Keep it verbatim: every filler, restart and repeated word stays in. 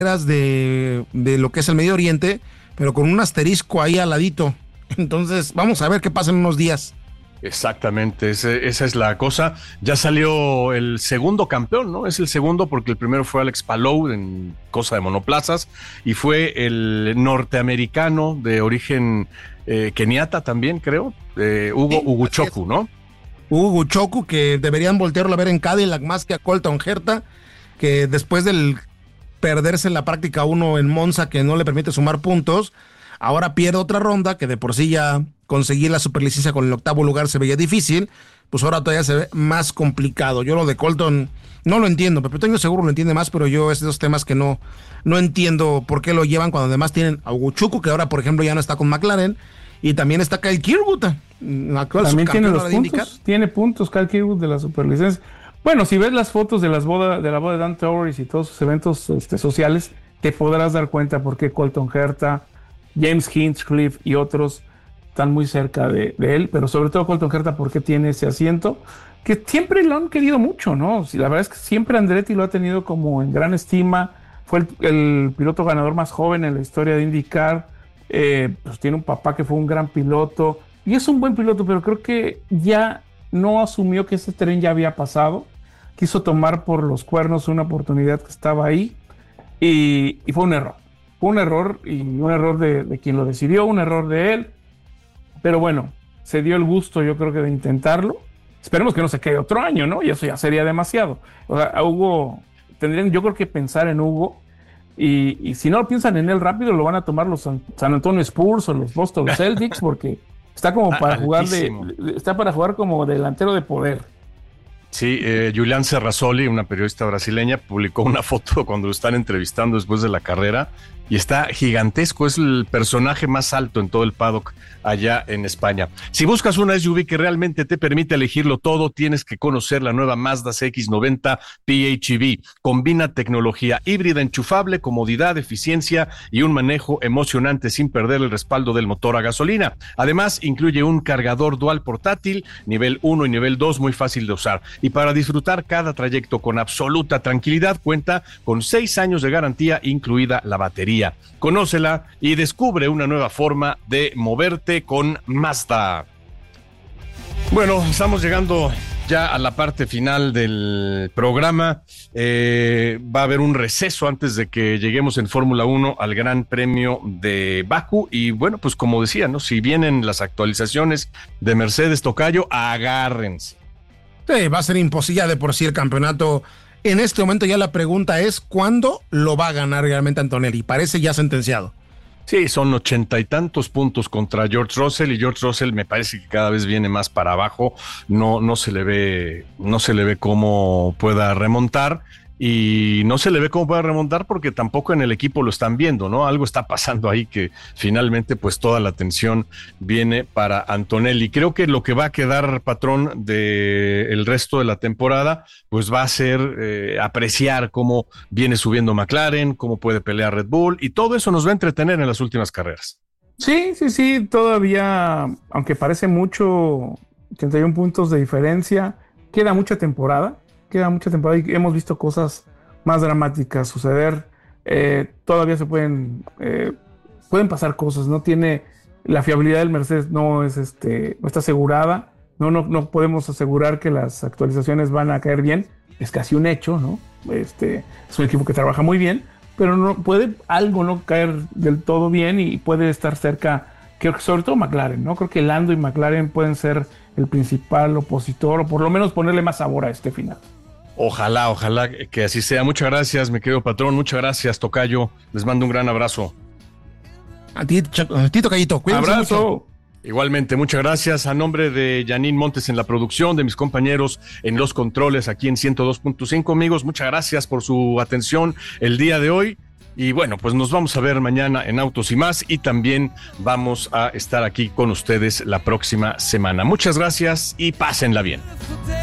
de, de lo que es el Medio Oriente, pero con un asterisco ahí al ladito. Entonces, vamos a ver qué pasa en unos días. Exactamente, ese, esa es la cosa. Ya salió el segundo campeón, ¿no? Es el segundo porque el primero fue Alex Palou en cosa de monoplazas y fue el norteamericano de origen eh, keniata también, creo, eh, Hugo sí, Uguchoku, ¿no? Hugo Uguchoku, que deberían voltearlo a ver en Cadillac más que a Colton Herta, que después del perderse en la práctica uno en Monza, que no le permite sumar puntos, ahora pierde otra ronda, que de por sí ya conseguir la superlicencia con el octavo lugar se veía difícil, pues ahora todavía se ve más complicado. Yo lo de Colton no lo entiendo, Pepe Toño seguro lo entiende más, pero yo es de esos temas que no, no entiendo por qué lo llevan cuando además tienen a Uguchoku, que ahora por ejemplo ya no está con McLaren, y también está Kyle Kirkwood, actual también tiene los de puntos, IndyCar. Tiene puntos Kyle Kirkwood de la superlicencia. Bueno, si ves las fotos de las bodas, de la boda de Dan Torres y todos sus eventos este, sociales, te podrás dar cuenta por qué Colton Herta, James Hinchcliffe y otros están muy cerca de, de él, pero sobre todo Colton Herta porque tiene ese asiento que siempre lo han querido mucho, ¿no? La verdad es que siempre Andretti lo ha tenido como en gran estima, fue el, el piloto ganador más joven en la historia de IndyCar, eh, pues tiene un papá que fue un gran piloto y es un buen piloto, pero creo que ya no asumió que ese tren ya había pasado, quiso tomar por los cuernos una oportunidad que estaba ahí y, y fue un error. Fue un error y un error de, de quien lo decidió, un error de él. Pero bueno, se dio el gusto, yo creo que de intentarlo. Esperemos que no se quede otro año, ¿no? Y eso ya sería demasiado. O sea, a Hugo, tendrían yo creo que pensar en Hugo. Y, y si no piensan en él rápido, lo van a tomar los San, San Antonio Spurs o los Boston Celtics, porque está como para jugar de, está para jugar como delantero de poder. Sí, eh, Julián Serrazoli, una periodista brasileña, publicó una foto cuando lo están entrevistando después de la carrera y está gigantesco, es el personaje más alto en todo el paddock allá en España. Si buscas una S U V que realmente te permite elegirlo todo, tienes que conocer la nueva Mazda C X noventa P H E V. Combina tecnología híbrida enchufable, comodidad, eficiencia y un manejo emocionante sin perder el respaldo del motor a gasolina. Además, incluye un cargador dual portátil, nivel uno y nivel dos, muy fácil de usar. Y para disfrutar cada trayecto con absoluta tranquilidad, cuenta con seis años de garantía, incluida la batería. Conócela y descubre una nueva forma de moverte con Mazda. Bueno, estamos llegando ya a la parte final del programa. Eh, va a haber un receso antes de que lleguemos en Fórmula uno al Gran Premio de Bakú. Y bueno, pues como decía, ¿no? Si vienen las actualizaciones de Mercedes, tocayo, agárrense. Sí, va a ser imposible de por sí el campeonato. En este momento ya la pregunta es ¿cuándo lo va a ganar realmente Antonelli? Parece ya sentenciado. Sí, son ochenta y tantos puntos contra George Russell y George Russell me parece que cada vez viene más para abajo. No, no se le ve, no se le ve cómo pueda remontar. Y no se le ve cómo puede remontar porque tampoco en el equipo lo están viendo, ¿no? Algo está pasando ahí que finalmente pues toda la atención viene para Antonelli. Creo que lo que va a quedar, patrón, del resto de la temporada, pues va a ser eh, apreciar cómo viene subiendo McLaren, cómo puede pelear Red Bull y todo eso nos va a entretener en las últimas carreras. Sí, sí, sí, todavía, aunque parece mucho, treinta y uno puntos de diferencia, queda mucha temporada. Queda mucha temporada y hemos visto cosas más dramáticas suceder. Eh, todavía se pueden eh, pueden pasar cosas. No tiene la fiabilidad del Mercedes, no es este no está asegurada. No, no, no podemos asegurar que las actualizaciones van a caer bien. Es casi un hecho, ¿no? Este es un equipo que trabaja muy bien, pero no puede algo no caer del todo bien y puede estar cerca. Creo que sobre todo McLaren, ¿no? Creo que Lando y McLaren pueden ser el principal opositor o por lo menos ponerle más sabor a este final. Ojalá, ojalá que así sea. Muchas gracias, mi querido patrón. Muchas gracias, tocayo. Les mando un gran abrazo. A ti, a ti tocayito. Cuídense abrazo. Mucho. Igualmente, muchas gracias. A nombre de Janine Montes en la producción, de mis compañeros en los controles aquí en ciento dos punto cinco, amigos, muchas gracias por su atención el día de hoy. Y bueno, pues nos vamos a ver mañana en Autos y Más y también vamos a estar aquí con ustedes la próxima semana. Muchas gracias y pásenla bien.